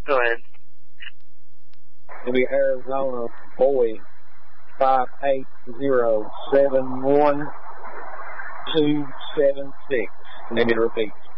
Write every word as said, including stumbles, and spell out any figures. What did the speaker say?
Go ahead. It'll be Arizona boy five eight zero seven one two seven six. Let me repeat.